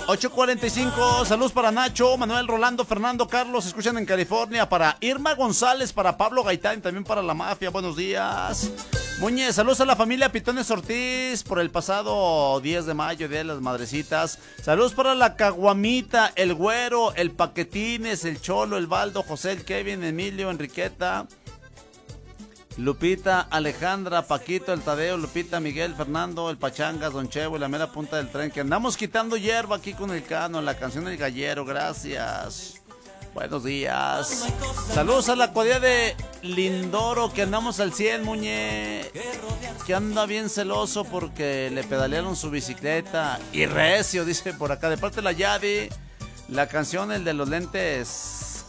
8:45, saludos para Nacho, Manuel, Rolando, Fernando, Carlos, escuchan en California, para Irma González, para Pablo Gaitán, también para la mafia, buenos días. Muñe, saludos a la familia Pitones Ortiz por el pasado 10 de mayo, Día de las Madrecitas. Saludos para la Caguamita, el Güero, el Paquetines, el Cholo, el Baldo, José, el Kevin, Emilio, Enriqueta, Lupita, Alejandra, Paquito, el Tadeo, Lupita, Miguel, Fernando, el Pachangas, Don Chevo y la mera punta del tren, que andamos quitando hierba aquí con el Cano, la canción del Gallero, gracias. Buenos días. Saludos a la cuadrilla de Lindoro, que andamos al 100, Muñe, que anda bien celoso porque le pedalearon su bicicleta. Y recio, dice por acá, de parte de la Yadi, la canción, el de los lentes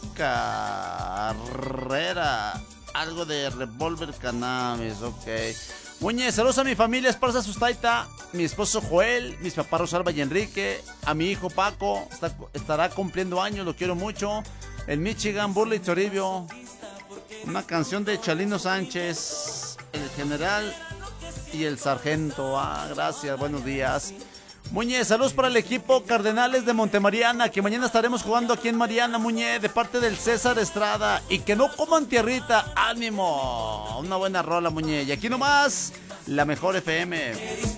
Carrera, algo de Revolver Cannabis, ok. Muñe, saludos a mi familia Esparza Sustaita, mi esposo Joel, mis papás Rosalba y Enrique, a mi hijo Paco, estará cumpliendo años, lo quiero mucho. En Michigan, Burley Toribio, una canción de Chalino Sánchez, el general y el sargento. Gracias, buenos días. Muñe, saludos para el equipo Cardenales de Montemariana, que mañana estaremos jugando aquí en Mariana, Muñe, de parte del César Estrada. Y que no coman tierrita, ánimo. Una buena rola, Muñe. Y aquí nomás, la mejor FM.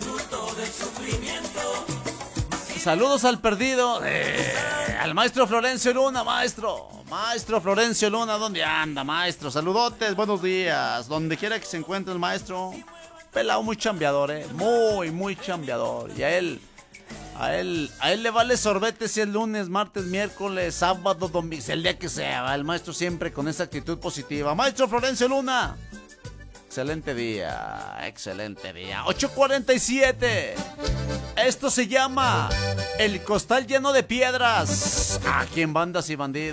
Saludos al perdido, al maestro Florencio Luna, maestro Florencio Luna, ¿dónde anda, maestro? Saludotes, buenos días, donde quiera que se encuentre el maestro. Pelado muy chambeador, muy chambeador. Y a él le vale sorbete si es lunes, martes, miércoles, sábado, domingo, el día que sea. El maestro siempre con esa actitud positiva. Maestro Florencio Luna, excelente día. 8:47. Esto se llama El Costal Lleno de Piedras. Aquí en Bandas y Bandidos.